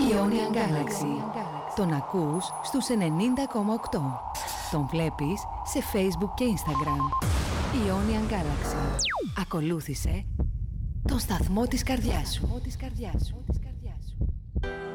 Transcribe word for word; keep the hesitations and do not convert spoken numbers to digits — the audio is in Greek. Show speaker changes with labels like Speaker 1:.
Speaker 1: Ionian Galaxy. Τον ακούς στους ενενήντα κόμμα οκτώ. Τον βλέπεις σε Facebook και Instagram. Ionian Galaxy. Ακολούθησε τον σταθμό της καρδιάς σου.